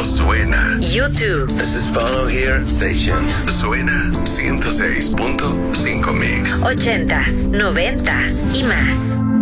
Esto suena. YouTube. This is Bono here. Stay tuned. Suena 106.5 Mix. 80s, 90s y más.